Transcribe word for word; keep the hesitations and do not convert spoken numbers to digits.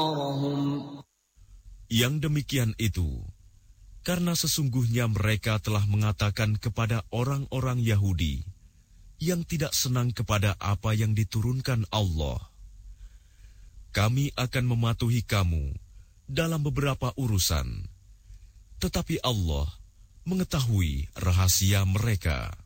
Yang demikian itu, karena sesungguhnya mereka telah mengatakan kepada orang-orang Yahudi yang tidak senang kepada apa yang diturunkan Allah, kami akan mematuhi kamu dalam beberapa urusan, tetapi Allah mengetahui rahasia mereka.